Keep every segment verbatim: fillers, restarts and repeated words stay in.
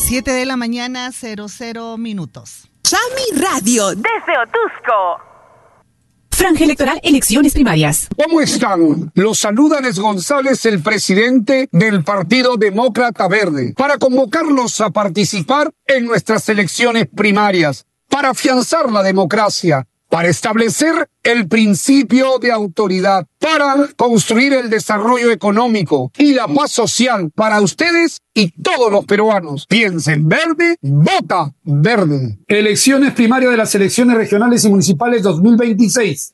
siete de la mañana, cero cero minutos. Chami Radio, desde Otusco. Franja electoral, elecciones primarias. ¿Cómo están? Los saluda Les González, el presidente del Partido Demócrata Verde, para convocarlos a participar en nuestras elecciones primarias, para afianzar la democracia, para establecer el principio de autoridad, para construir el desarrollo económico y la paz social para ustedes y todos los peruanos. Piensen verde, vota verde. Elecciones primarias de las elecciones regionales y municipales dos mil veintiséis.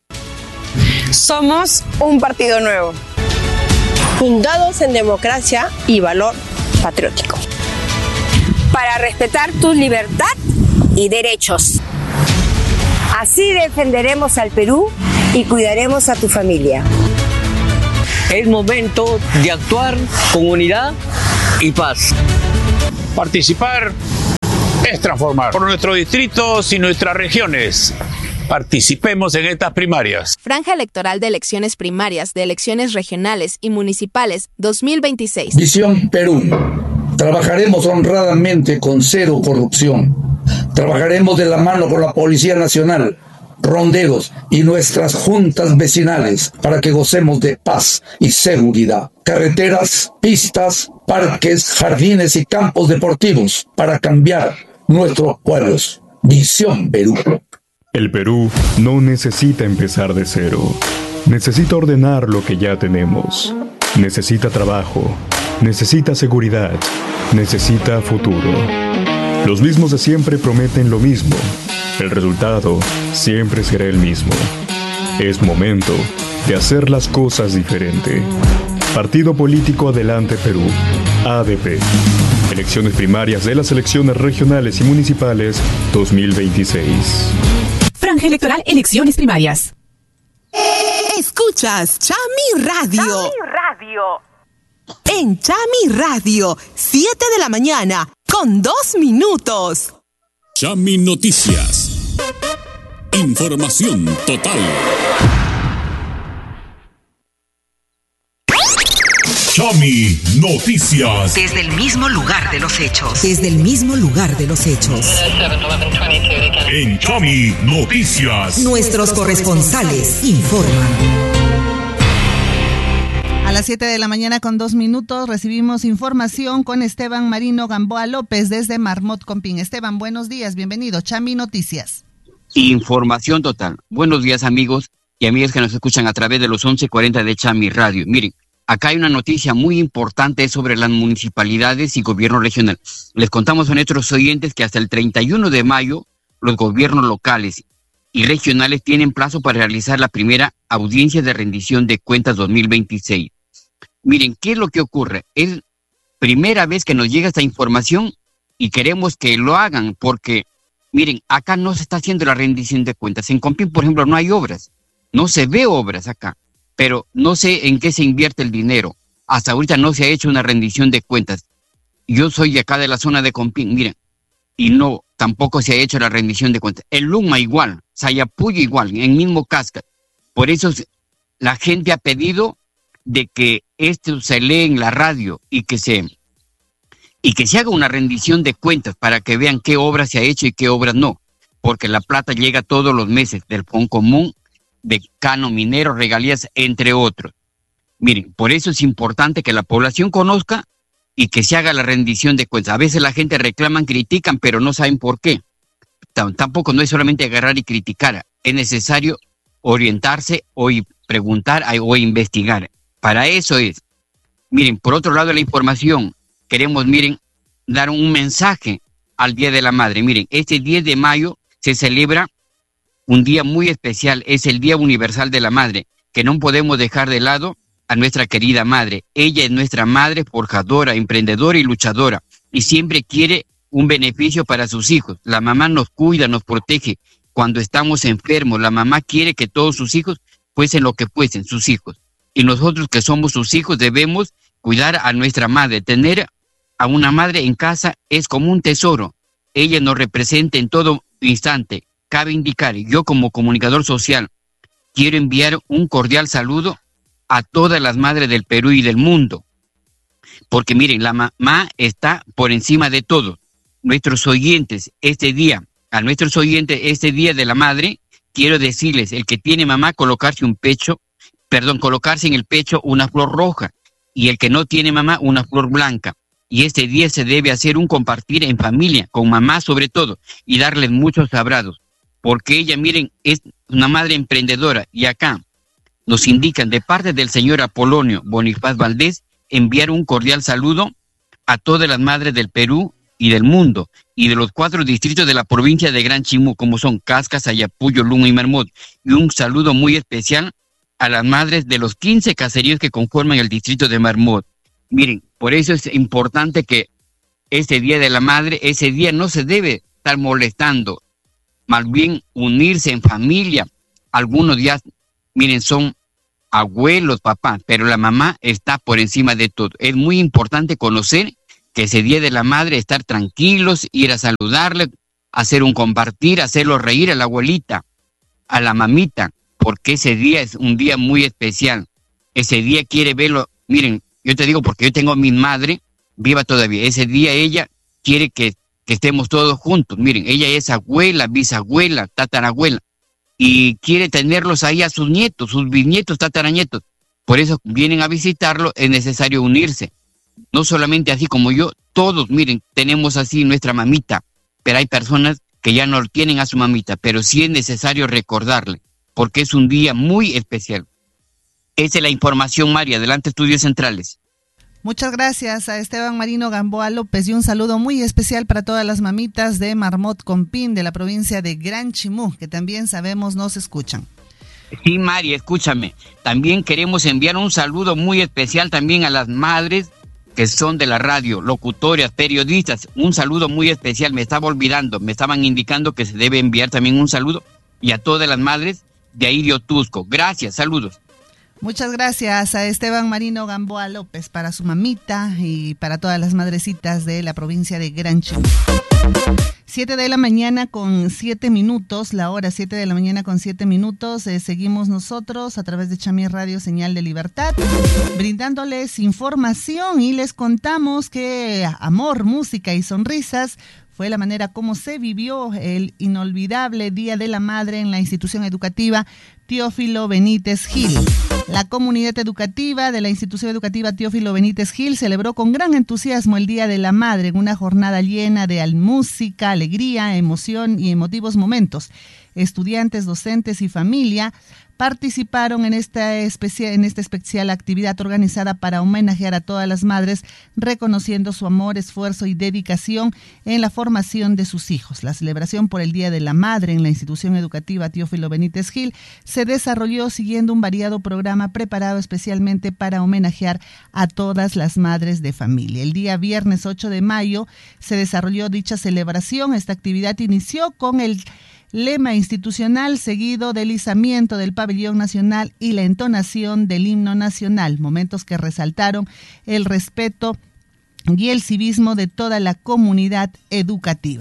Somos un partido nuevo, fundados en democracia y valor patriótico, para respetar tu libertad y derechos. Así defenderemos al Perú y cuidaremos a tu familia. Es momento de actuar con unidad y paz. Participar es transformar. Por nuestros distritos y nuestras regiones, participemos en estas primarias. Franja electoral de elecciones primarias, de elecciones regionales y municipales dos mil veintiséis. Visión Perú. Trabajaremos honradamente con cero corrupción. Trabajaremos de la mano con la Policía Nacional, ronderos y nuestras juntas vecinales para que gocemos de paz y seguridad. Carreteras, pistas, parques, jardines y campos deportivos para cambiar nuestros pueblos. Visión Perú. El Perú no necesita empezar de cero. Necesita ordenar lo que ya tenemos. Necesita trabajo. Necesita seguridad. Necesita futuro. Los mismos de siempre prometen lo mismo. El resultado siempre será el mismo. Es momento de hacer las cosas diferente. Partido Político Adelante Perú, A D P. Elecciones primarias de las elecciones regionales y municipales dos mil veintiséis. Franja electoral, elecciones primarias. Escuchas Chami Radio. Chami Radio. En Chami Radio, siete de la mañana, con dos minutos. Chami Noticias. Información total. Chami Noticias. Desde el mismo lugar de los hechos. Desde el mismo lugar de los hechos. En Chami Noticias. Nuestros corresponsales informan. A las siete de la mañana con dos minutos recibimos información con Esteban Marino Gamboa López desde Marmot Compín. Esteban, buenos días, bienvenido. Chami Noticias. Información total. Buenos días, amigos y amigas que nos escuchan a través de los once cuarenta de Chami Radio. Miren, acá hay una noticia muy importante sobre las municipalidades y gobierno regional. Les contamos a nuestros oyentes que hasta el treinta y uno de mayo los gobiernos locales y regionales tienen plazo para realizar la primera audiencia de rendición de cuentas dos mil veintiséis. Miren, ¿qué es lo que ocurre? Es primera vez que nos llega esta información y queremos que lo hagan porque, miren, acá no se está haciendo la rendición de cuentas. En Compín, por ejemplo, no hay obras. No se ve obras acá, pero no sé en qué se invierte el dinero. Hasta ahorita no se ha hecho una rendición de cuentas. Yo soy de acá de la zona de Compín, miren, y no, tampoco se ha hecho la rendición de cuentas. El Luma igual, Sayapuyo igual, en mismo Casca. Por eso la gente ha pedido de que esto se lee en la radio y que se y que se haga una rendición de cuentas para que vean qué obra se ha hecho y qué obras no, porque la plata llega todos los meses del Fondo Común, de Cano Minero, regalías, entre otros. Miren, por eso es importante que la población conozca y que se haga la rendición de cuentas. A veces la gente reclaman, critican, pero no saben por qué. T- tampoco no es solamente agarrar y criticar, es necesario orientarse o preguntar o investigar. Para eso es. Miren, por otro lado de la información, queremos, miren, dar un mensaje al Día de la Madre. Miren, este diez de mayo se celebra un día muy especial, es el Día Universal de la Madre, que no podemos dejar de lado a nuestra querida madre. Ella es nuestra madre forjadora, emprendedora y luchadora, y siempre quiere un beneficio para sus hijos. La mamá nos cuida, nos protege. Cuando estamos enfermos, la mamá quiere que todos sus hijos fuesen lo que fuesen, sus hijos. Y nosotros que somos sus hijos debemos cuidar a nuestra madre. Tener a una madre en casa es como un tesoro. Ella nos representa en todo instante. Cabe indicar, yo como comunicador social, quiero enviar un cordial saludo a todas las madres del Perú y del mundo. Porque miren, la mamá está por encima de todo. nuestros oyentes este día, a nuestros oyentes este día de la madre, quiero decirles, el que tiene mamá, colocarse un pecho, perdón, colocarse en el pecho una flor roja, y el que no tiene mamá, una flor blanca. Y este día se debe hacer un compartir en familia, con mamá sobre todo, y darles muchos abrazos, porque ella, miren, es una madre emprendedora, y acá nos indican de parte del señor Apolonio Bonifaz Valdés, enviar un cordial saludo a todas las madres del Perú y del mundo, y de los cuatro distritos de la provincia de Gran Chimú, como son Cascas, Ayapuyo, Luma y Marmot, y un saludo muy especial a las madres de los quince caseríos que conforman el distrito de Marmot. Miren, por eso es importante que este Día de la Madre, ese día no se debe estar molestando, más bien unirse en familia. Algunos ya, miren, son abuelos, papás, pero la mamá está por encima de todo. Es muy importante conocer que ese Día de la Madre, estar tranquilos, ir a saludarle, hacer un compartir, hacerlo reír a la abuelita, a la mamita, porque ese día es un día muy especial. Ese día quiere verlo, miren, yo te digo porque yo tengo a mi madre viva todavía, ese día ella quiere que, que estemos todos juntos. Miren, ella es abuela, bisabuela, tatarabuela, y quiere tenerlos ahí a sus nietos, sus bisnietos, tataranietos. Por eso vienen a visitarlo, es necesario unirse. No solamente así como yo, todos, miren, tenemos así nuestra mamita, pero hay personas que ya no tienen a su mamita, pero sí es necesario recordarle, porque es un día muy especial. Esa es la información, María. Adelante, Estudios Centrales. Muchas gracias a Esteban Marino Gamboa López y un saludo muy especial para todas las mamitas de Marmot Compín, de la provincia de Gran Chimú, que también sabemos nos escuchan. Sí, María, escúchame. También queremos enviar un saludo muy especial también a las madres que son de la radio, locutoras, periodistas. Un saludo muy especial. Me estaba olvidando, me estaban indicando que se debe enviar también un saludo y a todas las madres de ahí de Otusco. Gracias, saludos. Muchas gracias a Esteban Marino Gamboa López, para su mamita y para todas las madrecitas de la provincia de Gran Chimú. Siete de la mañana con siete minutos, la hora siete de la mañana con siete minutos. Eh, seguimos nosotros a través de Chami Radio Señal de Libertad, brindándoles información, y les contamos que amor, música y sonrisas fue la manera como se vivió el inolvidable Día de la Madre en la institución educativa Teófilo Benítez Gil. La comunidad educativa de la institución educativa Teófilo Benítez Gil celebró con gran entusiasmo el Día de la Madre en una jornada llena de música, alegría, emoción y emotivos momentos. Estudiantes, docentes y familia participaron en esta, especial, en esta especial actividad organizada para homenajear a todas las madres, reconociendo su amor, esfuerzo y dedicación en la formación de sus hijos. La celebración por el Día de la Madre en la institución educativa Teófilo Benítez Gil se desarrolló siguiendo un variado programa preparado especialmente para homenajear a todas las madres de familia. El día viernes ocho de mayo se desarrolló dicha celebración. Esta actividad inició con el lema institucional, seguido del izamiento del pabellón nacional y la entonación del himno nacional, momentos que resaltaron el respeto y el civismo de toda la comunidad educativa.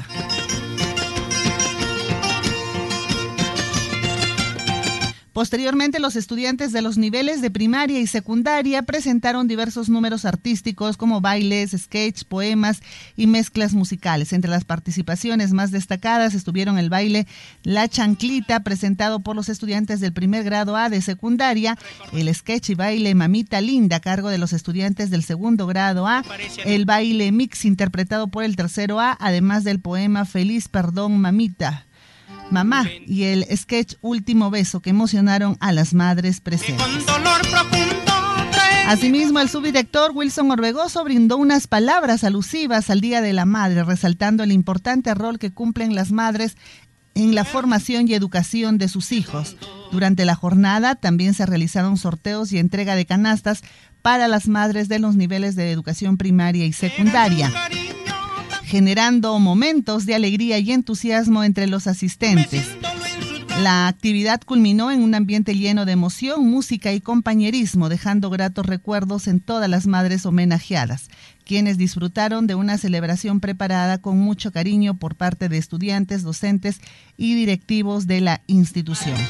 Posteriormente, los estudiantes de los niveles de primaria y secundaria presentaron diversos números artísticos como bailes, sketch, poemas y mezclas musicales. Entre las participaciones más destacadas estuvieron el baile La Chanclita, presentado por los estudiantes del primer grado A de secundaria, el sketch y baile Mamita Linda, a cargo de los estudiantes del segundo grado A, el baile mix, interpretado por el tercero A, además del poema Feliz Perdón Mamita, Mamá, y el sketch Último Beso, que emocionaron a las madres presentes. Asimismo, el subdirector Wilson Orbegoso brindó unas palabras alusivas al Día de la Madre, resaltando el importante rol que cumplen las madres en la formación y educación de sus hijos. Durante la jornada también se realizaron sorteos y entrega de canastas para las madres de los niveles de educación primaria y secundaria, generando momentos de alegría y entusiasmo entre los asistentes. La actividad culminó en un ambiente lleno de emoción, música y compañerismo, dejando gratos recuerdos en todas las madres homenajeadas, quienes disfrutaron de una celebración preparada con mucho cariño por parte de estudiantes, docentes y directivos de la institución.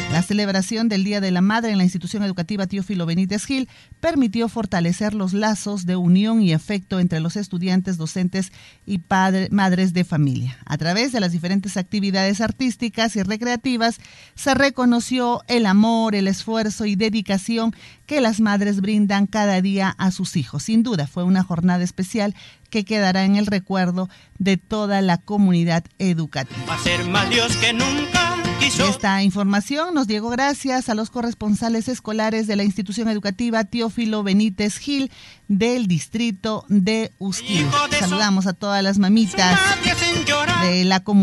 La celebración del Día de la Madre en la institución educativa Teófilo Benítez Gil permitió fortalecer los lazos de unión y afecto entre los estudiantes, docentes y padre, madres de familia. A través de las diferentes actividades artísticas y recreativas se reconoció el amor, el esfuerzo y dedicación que las madres brindan cada día a sus hijos. Sin duda fue una jornada especial que quedará en el recuerdo de toda la comunidad educativa. Va a ser más Dios que nunca. Esta información nos llegó gracias a los corresponsales escolares de la institución educativa Teófilo Benítez Gil del distrito de Usquil. Saludamos a todas las mamitas de la comunidad.